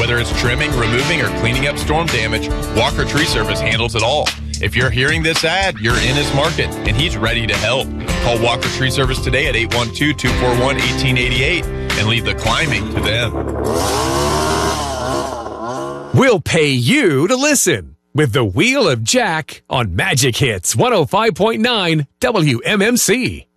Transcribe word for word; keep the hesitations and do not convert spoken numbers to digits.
Whether it's trimming, removing, or cleaning up storm damage, Walker Tree Service handles it all. If you're hearing this ad, you're in his market, and he's ready to help. Call Walker Tree Service today at eight one two, two four one, one eight eight eight and leave the climbing to them. We'll pay you to listen with the Wheel of Jack on Magic Hits one oh five point nine W M M C.